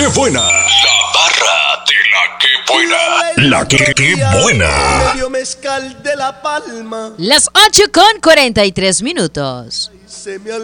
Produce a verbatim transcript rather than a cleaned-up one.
que buena. La barra de la que buena. La que, que buena. Medio mezcal de La Palma. Las ocho con cuarenta y tres minutos. Se me